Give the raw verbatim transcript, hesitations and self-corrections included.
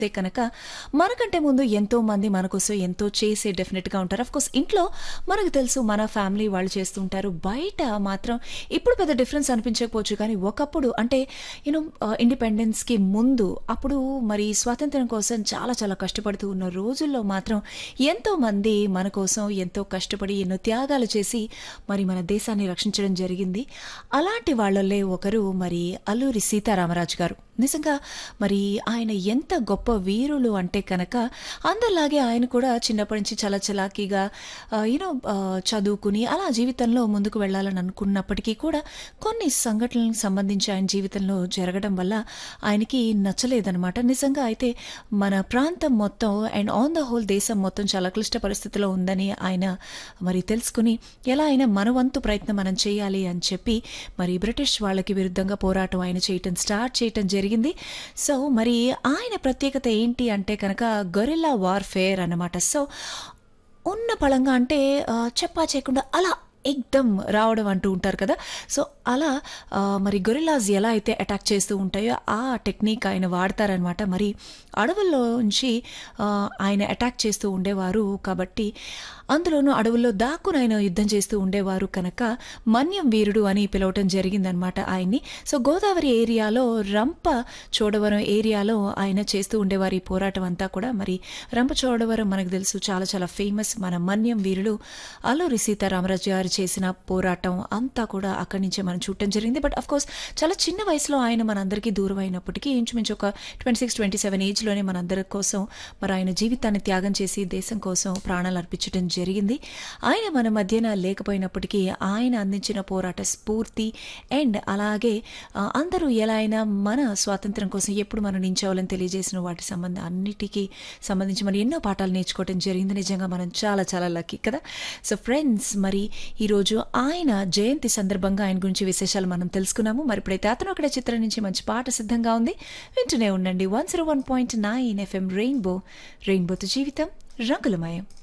కనుక మనకంటే ముందు ఎంతో మంది మన కోసం ఎంతో చేసే డెఫినెట్గా ఉంటారు. అఫ్ కోర్స్ ఇంట్లో మనకు తెలుసు మన ఫ్యామిలీ వాళ్ళు చేస్తుంటారు. బయట మాత్రం ఇప్పుడు పెద్ద డిఫరెన్స్ అనిపించకపోవచ్చు, కానీ ఒకప్పుడు అంటే యూనో ఇండిపెండెన్స్కి ముందు అప్పుడు మరి స్వాతంత్ర్యం కోసం చాలా చాలా కష్టపడుతూ ఉన్న రోజుల్లో మాత్రం ఎంతో మంది మన కోసం ఎంతో కష్టపడి ఎన్నో త్యాగాలు చేసి మరి మన దేశాన్ని రక్షించడం జరిగింది. అలాంటి వాళ్ళల్లో ఒకరు మరి అల్లూరి సీతారామరాజు గారు. నిజంగా మరి ఆయన ఎంత గొప్ప వీరులు అంటే కనుక అందరిలాగే ఆయన కూడా చిన్నప్పటి నుంచి చాలా చలాకీగా యూనో చదువుకుని అలా జీవితంలో ముందుకు వెళ్ళాలని అనుకున్నప్పటికీ కూడా కొన్ని సంఘటనలకు సంబంధించి ఆయన జీవితంలో జరగడం వల్ల ఆయనకి నచ్చలేదనమాట. నిజంగా అయితే మన ప్రాంతం మొత్తం అండ్ ఆన్ ద హోల్ దేశం మొత్తం చాలా క్లిష్ట పరిస్థితిలో ఉందని ఆయన మరి తెలుసుకుని ఎలా అయినా మన వంతు ప్రయత్నం మనం చేయాలి అని చెప్పి మరి బ్రిటిష్ వాళ్ళకి విరుద్ధంగా పోరాటం ఆయన చేయటం స్టార్ట్ చేయటం జరిగింది. సో మరి ఆయన ప్రత్యేకత ఏంటి అంటే కనుక గొరిల్లా వార్ఫేర్ అన్నమాట. సో ఉన్న పళంగా అంటే చెప్పా చేయకుండా అలా ఎక్దమ్ రావడం అంటూ ఉంటారు కదా. సో అలా మరి గొరిల్లాస్ ఎలా అయితే అటాక్ చేస్తూ ఉంటాయో ఆ టెక్నిక్ ఆయన వాడతారనమాట. మరి అడవుల్లో నుంచి ఆయన అటాక్ చేస్తూ ఉండేవారు కాబట్టి అందులోనూ అడవుల్లో దాక్కుని ఆయన యుద్ధం చేస్తూ ఉండేవారు కనుక మన్యం వీరుడు అని పిలవటం జరిగిందనమాట ఆయన్ని. సో గోదావరి ఏరియాలో రంప చోడవరం ఏరియాలో ఆయన చేస్తూ ఉండేవారు ఈ పోరాటం అంతా కూడా. మరి రంప చోడవరం మనకు తెలుసు చాలా చాలా ఫేమస్. మన మన్యం వీరుడు అల్లూరి సీతారామరాజు గారు చేసిన పోరాటం అంతా కూడా అక్కడి నుంచే మనం చూడటం జరిగింది. బట్ అఫ్ కోర్స్ చాలా చిన్న వయసులో ఆయన మనందరికీ దూరం అయినప్పటికీ ఇంచుమించు ఒక ట్వంటీ సిక్స్ ట్వంటీ సెవెన్ ఏజ్లోనే మనందరి కోసం మరి ఆయన జీవితాన్ని త్యాగం చేసి దేశం కోసం ప్రాణాలు అర్పించడం జరిగింది. ఆయన మన మధ్యన లేకపోయినప్పటికీ ఆయన అందించిన పోరాట స్ఫూర్తి అండ్ అలాగే అందరూ ఎలా అయినా మన స్వాతంత్రం కోసం ఎప్పుడు మనం నించోవాలని తెలియజేసిన వాటి సంబంధం అన్నిటికీ సంబంధించి మరి ఎన్నో పాఠాలు నేర్చుకోవడం జరిగింది. నిజంగా మనం చాలా చాలా లక్కీ కదా. సో ఫ్రెండ్స్, మరి ఈరోజు ఆయన జయంతి సందర్భంగా ఆయన గురించి విశేషాలు మనం తెలుసుకున్నాము. మరి ఇప్పుడైతే అతను ఒకటే చిత్రం నుంచి మంచి పాట సిద్ధంగా ఉంది, వింటూనే ఉండండి. One zero one point nine FM rainbow, రెయిన్బోతో జీవితం రంగులమయం.